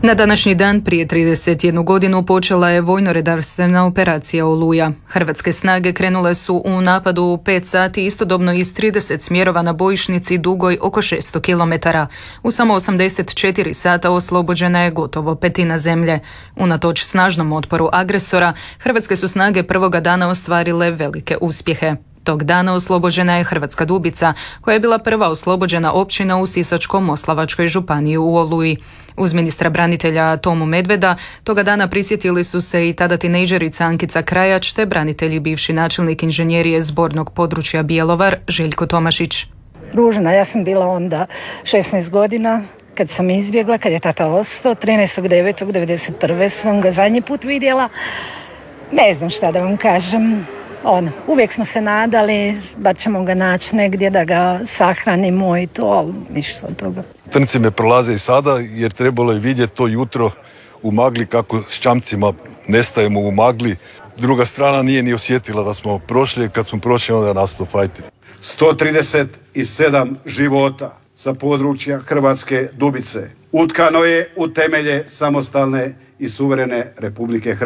Na današnji dan prije 31 godinu počela je vojno-redarstvena operacija Oluja. Hrvatske snage krenule su u napadu u 5 sati istodobno iz 30 smjerova na bojišnici dugoj oko 600 km. U samo 84 sata oslobođena je gotovo petina zemlje. Unatoč snažnom otporu agresora, hrvatske su snage prvoga dana ostvarile velike uspjehe. Tog dana oslobođena je Hrvatska Dubica, koja je bila prva oslobođena općina u Sisačko-moslavačkoj županiji u Oluji. Uz ministra branitelja Tomu Medveda, toga dana prisjetili su se i tada tinejdžerica Ankica Krajač te branitelji bivši načelnik inženjerije zbornog područja Bjelovar Željko Tomašić. Ružna, ja sam bila onda 16 godina kad sam izbjegla, kad je tata ostao, 13.9.1991. sam ga zadnji put vidjela. Ne znam šta da vam kažem. Uvijek smo se nadali, bar ćemo ga naći negdje da ga sahranimo i to, ali ništa od toga. Trnci me prolaze i sada jer trebalo je vidjeti to jutro u magli kako s čamcima nestajemo u magli. Druga strana nije ni osjetila da smo prošli, kad smo prošli onda je nastao fajt. 137 života sa područja Hrvatske Dubice utkano je u temelje samostalne i suverene Republike Hrvatske.